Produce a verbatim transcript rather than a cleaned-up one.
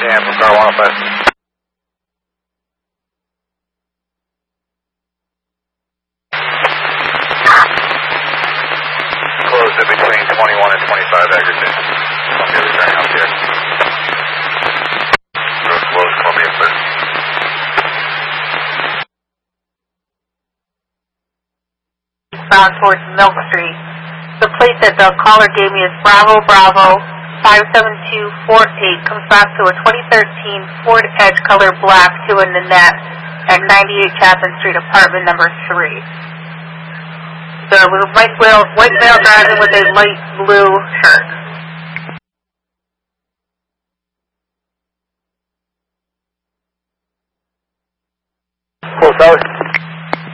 Yeah, for car one oh five. Closed in between twenty-one and twenty-five aggregate. Columbia returning up here. Road closed, Columbia first. Bound towards Milk Street. The plate that the caller gave me is Bravo Bravo five seven two four eight. Comes back to a twenty thirteen Ford Edge color black to a Nanette at ninety-eight Chapman Street, apartment number three. There was a white male, white male driving with a light blue shirt.